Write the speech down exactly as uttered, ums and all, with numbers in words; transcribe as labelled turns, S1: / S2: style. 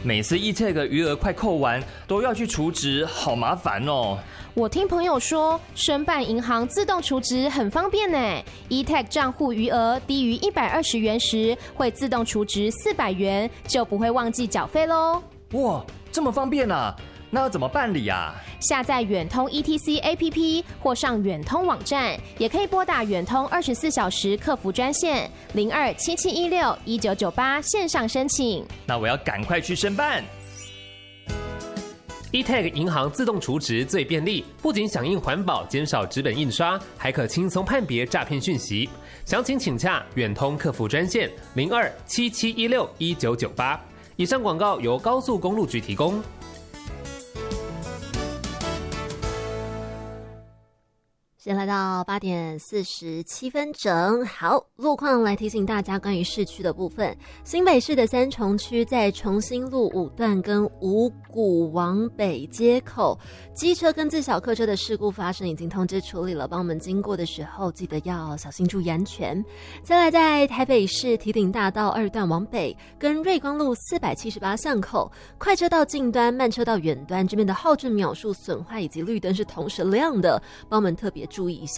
S1: 每次 E-Tag 余额快扣完，都要去储值，好麻烦哦。
S2: 我听朋友说，申办银行自动储值很方便呢。E-Tag 账户余额低于一百二十元时，会自动储值四百元，就不会忘记缴费喽。
S1: 哇，这么方便啊！那要怎么办理啊？
S2: 下载远通 E T C A P P 或上远通网站，也可以拨打远通二十四小时客服专线零二七七一六一九九八线上申请。
S1: 那我要赶快去申办。
S3: E-Tag 银行自动储值最便利，不仅响应环保，减少纸本印刷，还可轻松判别诈骗讯息。详情请洽远通客服专线零二七七一六一九九八。以上广告由高速公路局提供。
S4: 现在来到八点四十七分整，好，路况来提醒大家关于市区的部分。新北市的三重区在重新路五段跟五股往北街口，机车跟自小客车的事故发生，已经通知处理了，帮我们经过的时候记得要小心注意安全。再来，在台北市堤顶大道二段往北跟瑞光路四百七十八巷口，快车道近端、慢车道远端这边的号志秒数损坏以及绿灯是同时亮的，帮我们特别注意一下。